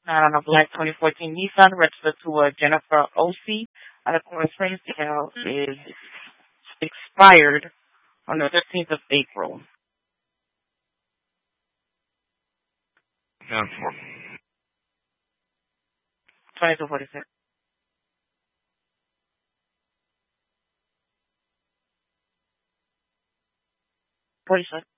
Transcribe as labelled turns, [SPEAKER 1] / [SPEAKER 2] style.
[SPEAKER 1] On a black 2014 Nissan registered to Jennifer O.C. out of Coral Springs. The tail is expired on the 15th of April. 2246. 46.